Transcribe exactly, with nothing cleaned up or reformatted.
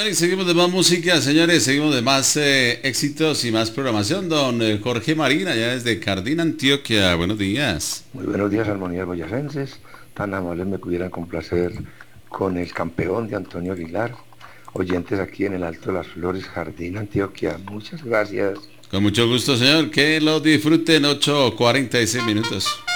señores, seguimos de más música, señores, seguimos de más eh, éxitos y más programación. Don eh, Jorge Marín, allá desde Cardín, Antioquia. Buenos días. Muy buenos días, armonías boyacenses. Tan amables me pudieran complacer con el campeón de Antonio Aguilar. Oyentes aquí en el Alto de las Flores, Jardín, Antioquia. Muchas gracias. Con mucho gusto, señor. Que lo disfruten. Ocho cuarenta y seis minutos.